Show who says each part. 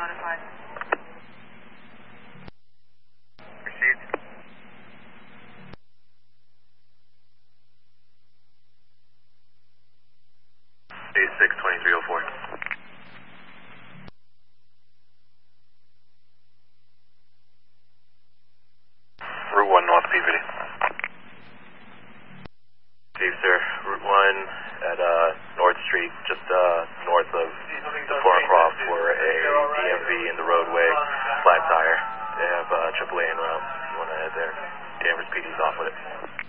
Speaker 1: notified.
Speaker 2: Received. A6-2304. Route 1 North Peabody. Steve, sir. Route 1 at North Street, just north of the Forecroft for a DMV in the roadway, flat tire. They have AAA en route if you want to head there. Danvers PD's off with it.